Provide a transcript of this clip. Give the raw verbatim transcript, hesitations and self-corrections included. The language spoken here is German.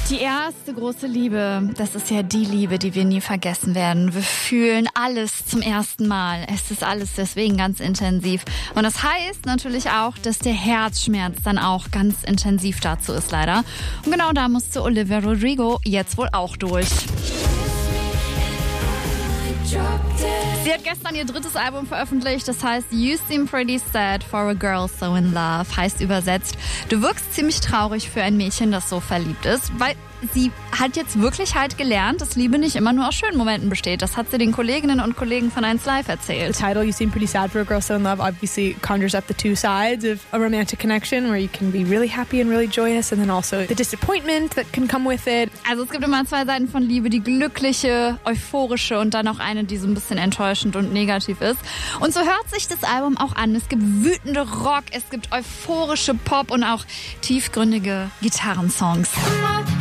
Die erste große Liebe, das ist ja die Liebe, die wir nie vergessen werden. Wir fühlen alles zum ersten Mal. Es ist alles deswegen ganz intensiv. Und das heißt natürlich auch, dass der Herzschmerz dann auch ganz intensiv dazu ist, leider. Und genau da musste Olivia Rodrigo jetzt wohl auch durch. Sie hat gestern ihr drittes Album veröffentlicht, das heißt You Seem Pretty Sad for a Girl So in Love, heißt übersetzt, du wirkst ziemlich traurig für ein Mädchen, das so verliebt ist, weil sie hat jetzt wirklich halt gelernt, dass Liebe nicht immer nur aus schönen Momenten besteht. Das hat sie den Kolleginnen und Kollegen von eins Live erzählt. The title, You Seem Pretty Sad for a Girl So in Love, obviously conjures up the two sides of a romantic connection where you can be really happy and really joyous and then also the disappointment that can come with it. Also es gibt immer zwei Seiten von Liebe, die glückliche, euphorische und dann auch eine, die so ein bisschen enttäuschend und negativ ist. Und so hört sich das Album auch an. Es gibt wütende Rock, es gibt euphorische Pop und auch tiefgründige Gitarrensongs.